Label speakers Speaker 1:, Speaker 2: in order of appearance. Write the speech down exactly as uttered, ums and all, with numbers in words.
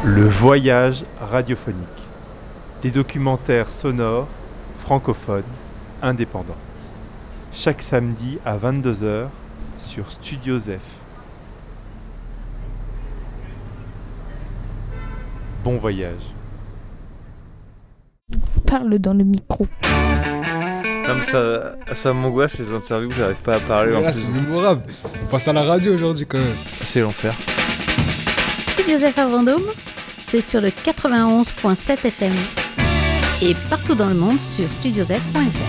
Speaker 1: Le voyage radiophonique. Des documentaires sonores, francophones, indépendants. Chaque samedi à vingt-deux heures sur Studio Zef. Bon voyage.
Speaker 2: Parle dans le micro.
Speaker 3: Non mais ça, ça m'angoisse les interviews, j'arrive pas à parler
Speaker 4: c'est,
Speaker 3: en
Speaker 4: là,
Speaker 3: plus.
Speaker 4: C'est mémorable. On passe à la radio aujourd'hui quand même.
Speaker 3: C'est l'enfer.
Speaker 5: Studio Zef à Vendôme, c'est sur le quatre-vingt-onze virgule sept F M et partout dans le monde sur studio zef point f r.